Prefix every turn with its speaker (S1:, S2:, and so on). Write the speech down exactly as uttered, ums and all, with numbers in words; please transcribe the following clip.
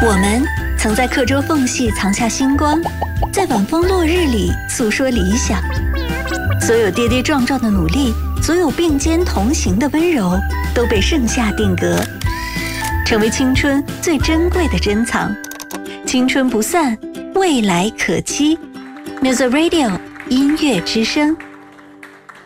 S1: 我们曾在课桌缝隙藏下星光，在晚风落日里诉说理想。所有跌跌撞撞的努力，所有并肩同行的温柔，都被盛夏定格，成为青春最珍贵的珍藏。青春不散，未来可期。Music Radio 音乐之声。